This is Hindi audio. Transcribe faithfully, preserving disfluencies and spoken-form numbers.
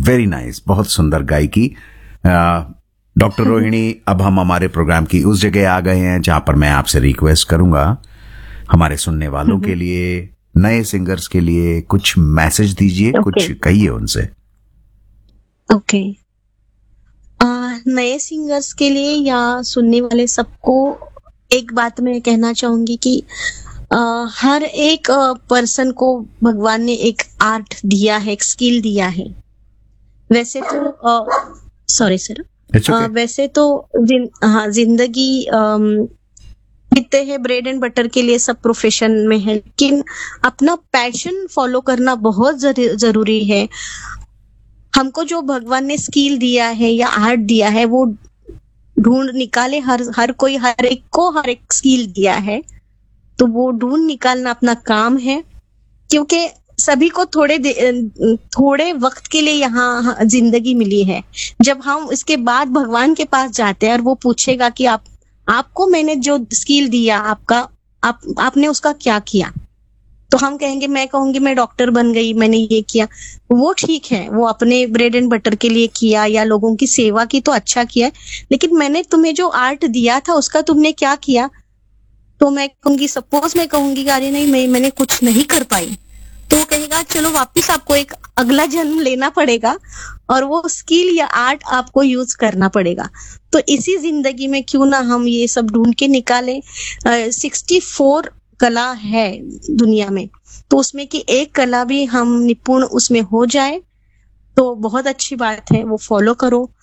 वेरी नाइस, बहुत सुंदर गायकी। डॉक्टर रोहिणी, अब हम हमारे प्रोग्राम की उस जगह आ गए हैं जहां पर मैं आपसे रिक्वेस्ट करूंगा हमारे सुनने वालों के लिए, नए सिंगर्स के लिए कुछ मैसेज दीजिए, okay. कुछ कहिए उनसे। Okay okay. uh, नए सिंगर्स के लिए या सुनने वाले सबको एक बात मैं कहना चाहूंगी कि uh, हर एक पर्सन uh, को भगवान ने एक आर्ट दिया है, एक स्किल दिया है। वैसे तो सॉरी सर वैसे तो जिन, हाँ जिंदगी जीते हैं ब्रेड एंड बटर के लिए, सब प्रोफेशन में है, लेकिन अपना पैशन फॉलो करना बहुत जरूरी है। हमको जो भगवान ने स्किल दिया है या आर्ट दिया है वो ढूंढ निकाले। हर हर कोई हर एक को हर एक स्किल दिया है, तो वो ढूंढ निकालना अपना काम है, क्योंकि सभी को थोड़े थोड़े वक्त के लिए यहाँ जिंदगी मिली है। जब हम इसके बाद भगवान के पास जाते हैं और वो पूछेगा कि आप आपको मैंने जो स्किल दिया आपका आप आपने उसका क्या किया, तो हम कहेंगे, मैं कहूंगी मैं डॉक्टर बन गई, मैंने ये किया। वो ठीक है, वो अपने ब्रेड एंड बटर के लिए किया या लोगों की सेवा की, तो अच्छा किया, लेकिन मैंने तुम्हें जो आर्ट दिया था उसका तुमने क्या किया? तो मैं कहूंगी, सपोज मैं कहूंगी अरे नहीं मैं मैंने कुछ नहीं कर पाई, तो वो कहेगा चलो वापिस आपको एक अगला जन्म लेना पड़ेगा और वो स्किल या आर्ट आपको यूज करना पड़ेगा। तो इसी जिंदगी में क्यों ना हम ये सब ढूंढ के निकाले। सिक्सटी फोर कला है दुनिया में, तो उसमें की एक कला भी हम निपुण उसमें हो जाए तो बहुत अच्छी बात है, वो फॉलो करो।